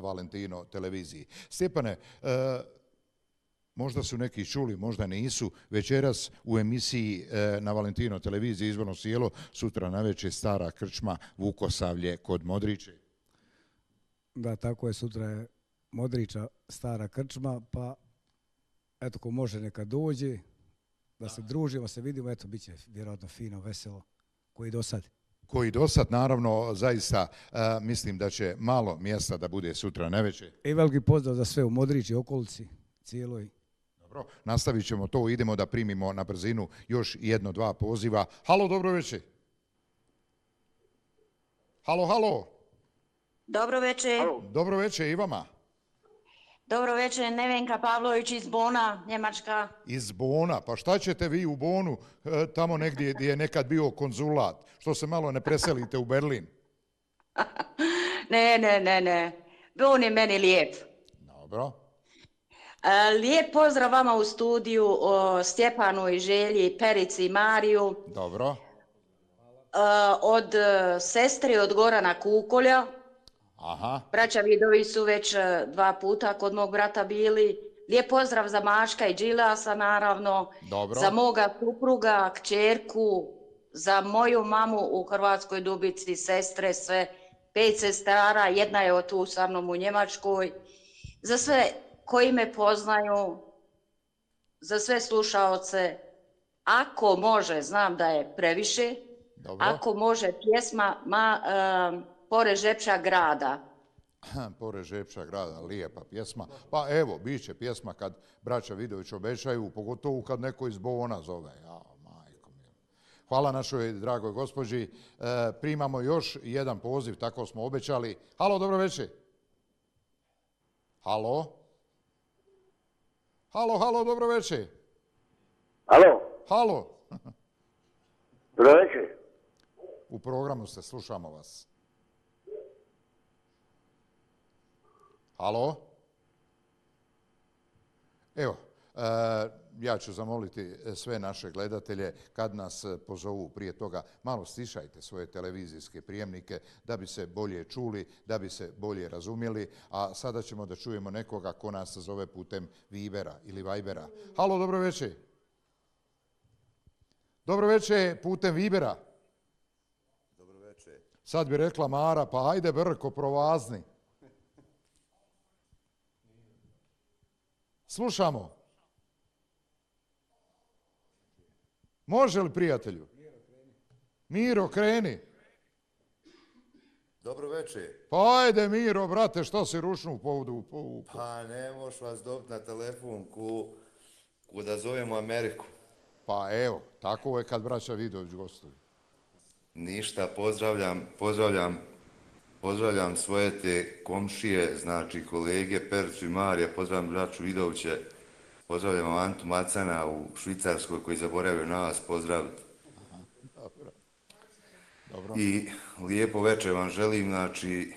Valentino televiziji. Stjepane, možda su neki čuli, možda nisu, večeras u emisiji na Valentino televiziji Izvorno sjelo, sutra navečer Stara krčma Vukosavlje kod Modriče. Da, tako je, sutra je Modriča Stara krčma, pa eto, ko može neka dođe, da se družimo, se vidimo, eto, bit će vjerojatno fino, veselo, koji do sad. Koji do sad, naravno, zaista mislim da će malo mjesta da bude sutra navečer. I veliki pozdrav za sve u Modriči, okolici, cijeloj. Dobro, nastavit ćemo to, idemo da primimo na brzinu još jedno, dva poziva. Halo, dobro večer. Halo, halo. Dobro večer. Dobro večer i vama. Dobro večer, Nevenka Pavlović iz Bona, Njemačka. Iz Bona, pa šta ćete vi u Bonu, tamo negdje gdje je nekad bio konzulat, što se malo ne preselite u Berlin? Ne. Bon je meni lijep. Dobro. Lijep pozdrav vama u studiju, Stjepanu i Želji, Perici i Mariju. Dobro. Od sestri od Gorana Kukolja. Aha. Braća Vidovi su već 2 puta kod mog brata bili. Lijep pozdrav za Maška i Đilasa, naravno. Dobro. Za moga supruga, kćerku, za moju mamu u Hrvatskoj Dubici, sestre, sve 5 sestara, jedna je tu sa mnom u Njemačkoj. Za sve koji me poznaju, za sve slušaoce, ako može, znam da je previše, dobro. Ako može pjesma Pored Žepča grada. Pored Žepča grada, lijepa pjesma. Pa evo, bit će pjesma kad braća Vidović obećaju, pogotovo kad neko iz Bona zove. Ja, majko mila. Hvala našoj dragoj gospođi. Primamo još jedan poziv, tako smo obećali. Halo, dobro večer. Halo? Halo, dobro večer. Halo. Dobro večer. U programu ste, slušamo vas. Halo? Evo, ja ću zamoliti sve naše gledatelje kad nas pozovu prije toga, malo stišajte svoje televizijske prijemnike da bi se bolje čuli, da bi se bolje razumjeli, a sada ćemo da čujemo nekoga ko nas zove putem Vibera ili Vibera. Halo, dobro večer. Dobro večer, putem Vibera. Dobro večer. Sad bi rekla Mara, pa ajde Brko, provazni. Slušamo. Može li, prijatelju? Miro, kreni. Dobro večer. Pa ajde, Miro, brate, što si rušnu u povodu? Pa ne moš vas dobiti na telefon da zovemo Ameriku. Pa evo, tako je kad braća Vidović gostuju. Ništa, pozdravljam svoje te komšije, znači kolege Pericu i Marija, pozdravljam braću Vidoviće, pozdravljam Antu Macana u Švicarskoj koji zaboravio na vas pozdraviti. Dobro. I lijepo večer vam želim, znači,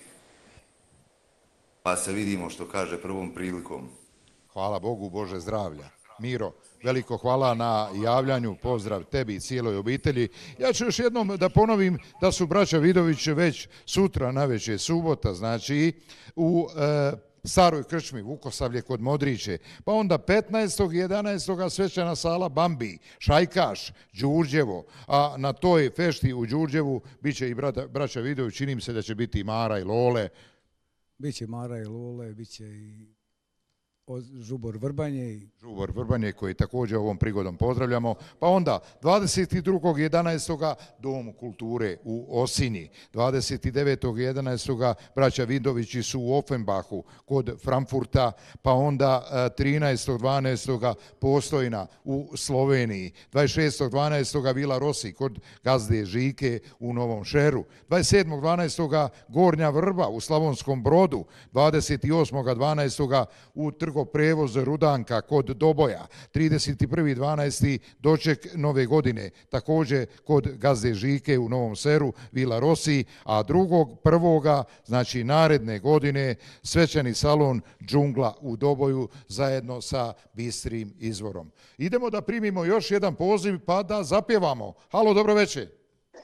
pa se vidimo što kaže prvom prilikom. Hvala Bogu, Bože zdravlja. Miro, veliko hvala na javljanju, pozdrav tebi i cijeloj obitelji. Ja ću još jednom da ponovim da su braća Vidović već sutra navečer, subota, znači u Staroj krčmi Vukosavlje kod Modriče, pa onda 15.11. svečana sala Bambi, Šajkaš, Đurđevo, a na toj fešti u Đurđevu bit će i braća Vidović, čini mi se da će biti i Mara i Lole. Biće Mara i Lole, biće i Žubor Vrbanje. Žubor Vrbanje koji također ovom prigodom pozdravljamo. Pa onda 22.11. Dom kulture u Osinji. 29.11. braća Vidovići su u Offenbachu kod Frankfurta. Pa onda 13.12. Postojna u Sloveniji. 26.12. Vila Rosi kod gazde Žike u Novom Šeru. 27.12. Gornja Vrba u Slavonskom Brodu. 28.12. u Trgoprevoz Rudanka kod Doboja, 31.12. doček Nove godine, također kod gazde Žike u Novom Seru, Vila Rosi, a 2.1. znači naredne godine svečani salon Džungla u Doboju zajedno sa Bistrim izvorom. Idemo da primimo još jedan poziv pa da zapjevamo. Halo, dobro večer.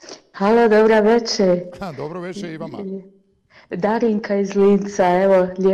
Halo, dobro večer. Dobro večer i vama. Darinka iz Linca, evo, lijepo